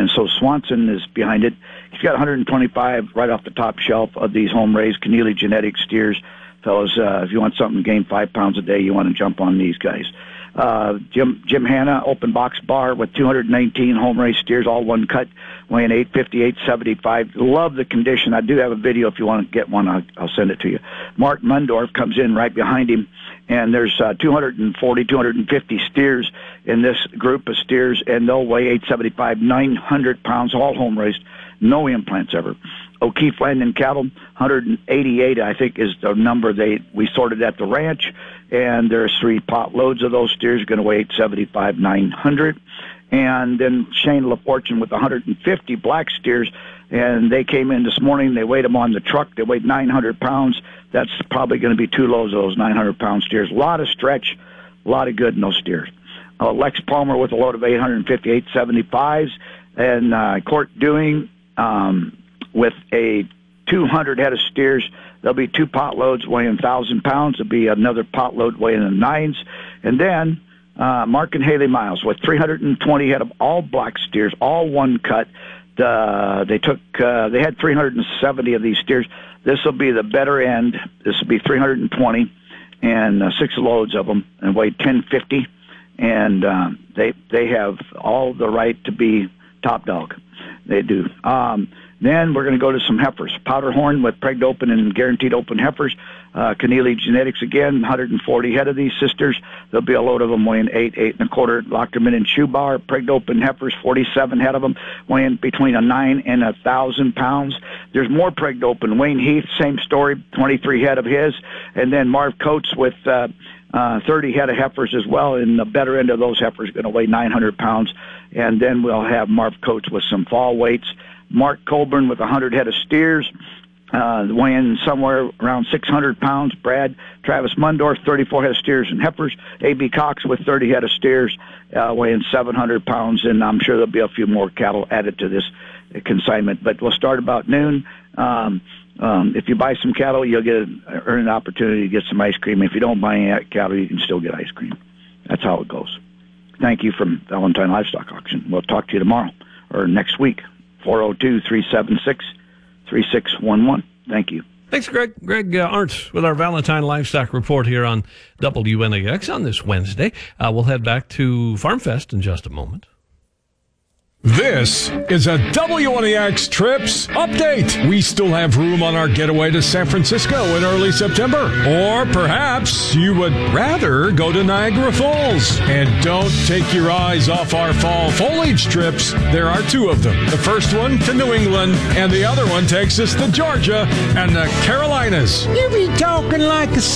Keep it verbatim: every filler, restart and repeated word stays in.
And so Swanson is behind it. He's got one hundred twenty-five right off the top shelf of these home-raised Keneally Genetics steers. Fellas, uh, if you want something to gain five pounds a day, you want to jump on these guys. Uh, Jim Jim Hanna, open box bar with two hundred nineteen home-raised steers, all one cut, weighing eight fifty, eight seventy-five. Love the condition. I do have a video. If you want to get one, I'll, I'll send it to you. Mark Mundorf comes in right behind him, and there's uh, two hundred forty, two hundred fifty steers in this group of steers, and they'll weigh eight seventy-five, nine hundred pounds, all home-raised, no implants ever. O'Keefe Landon cattle, one hundred eighty-eight, I think, is the number they we sorted at the ranch, and there's three pot loads of those steers going to weigh eight seventy-five, nine hundred. And then Shane LaFortune with one hundred fifty black steers, and they came in this morning. They weighed them on the truck. They weighed nine hundred pounds. That's probably going to be two loads of those nine hundred pound steers. A lot of stretch, a lot of good in those steers. Uh, Lex Palmer with a load of eight fifty, eight seventy-fives, and uh, Court Dewing um, with a two hundred head of steers. There'll be two pot loads weighing one thousand pounds. There'll be another pot load weighing in the nines. And then uh, Mark and Haley Miles with three hundred twenty head of all black steers, all one cut. Uh, they took, uh, they had three hundred seventy of these steers. This will be the better end. This will be three hundred twenty and uh, six loads of them, and weigh ten fifty. And uh, they they have all the right to be top dog. They do. Um, then we're going to go to some heifers. Powderhorn with pregged open and guaranteed open heifers. Uh, Keneally Genetics again, one hundred forty head of these sisters. There'll be a load of them weighing eight, eight and a quarter. Lochterman and Shoebar, pregged open heifers, forty-seven head of them, weighing between a nine and a thousand pounds. There's more pregged open. Wayne Heath, same story, twenty-three head of his. And then Marv Coates with uh, uh, thirty head of heifers as well. And the better end of those heifers is going to weigh nine hundred pounds. And then we'll have Marv Coates with some fall weights. Mark Colburn with one hundred head of steers, uh, weighing somewhere around six hundred pounds. Brad Travis Mundorf, thirty-four head of steers and heifers. A B Cox with thirty head of steers, uh, weighing seven hundred pounds. And I'm sure there'll be a few more cattle added to this consignment. But we'll start about noon. Um, um, if you buy some cattle, you'll get a, earn an opportunity to get some ice cream. If you don't buy any cattle, you can still get ice cream. That's how it goes. Thank you from Valentine Livestock Auction. We'll talk to you tomorrow or next week. four oh two, three seven six, three six one one. Thank you. Thanks, Greg. Greg uh, Arndt with our Valentine Livestock Report here on W N A X on this Wednesday. Uh, we'll head back to Farm Fest in just a moment. This is a W N A X Trips update. We still have room on our getaway to San Francisco in early September. Or perhaps you would rather go to Niagara Falls. And don't take your eyes off our fall foliage trips. There are two of them. The first one to New England, and the other one takes us to Georgia and the Carolinas. You be talking like a